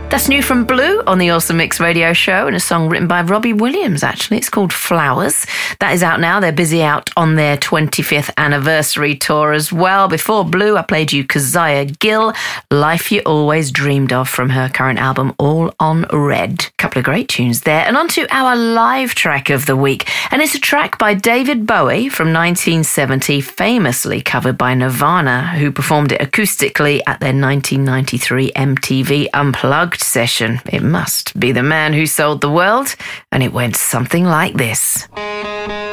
That's new from Blue on the Awesome Mix radio show, and a song written by Robbie Williams, actually. It's called Flowers. That is out now. They're busy out on their 25th anniversary tour as well. Before Blue, I played you Keziah Gill, Life You Always Dreamed Of, from her current album, All on Red. Couple of great tunes there. And on to our live track of the week. And it's a track by David Bowie from 1970, famously covered by Nirvana, who performed it acoustically at their 1993 MTV Unplugged session. It must be The Man Who Sold the World, and it went something like this.